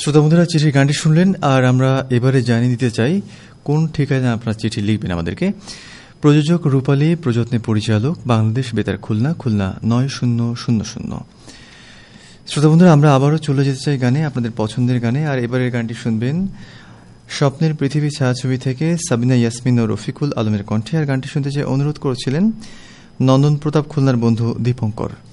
শ্রোতা বন্ধুরা, চিঠির গানটি শুনলেন, আর আমরা এবারে জানিয়ে দিতে চাই কোন ঠিকানা আপনার চিঠি লিখবেন আমাদেরকে। প্রযোজক রূপালী, প্রযত্নে পরিচালক বাংলাদেশ বেতার, খুলনা 9000। শ্রোতা বন্ধুরা, আমরা আবারও চলে যেতে চাই গানে, আপনাদের পছন্দের গানে। আর এবারের গানটি শুনবেন স্বপ্নের পৃথিবী ছায়াছবি থেকে সাবিনা ইয়াসমিন ও রফিকুল আলমের কণ্ঠে। আর গানটি শুনতে চেয়ে অনুরোধ করেছিলেন নন্দন প্রতাপ, খুলনার বন্ধু দীপঙ্কর।